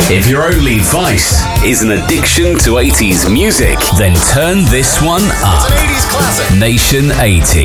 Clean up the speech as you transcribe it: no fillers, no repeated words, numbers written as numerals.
If your only vice is an addiction to 80s music, then turn this one up. It's an 80s classic. Nation 80.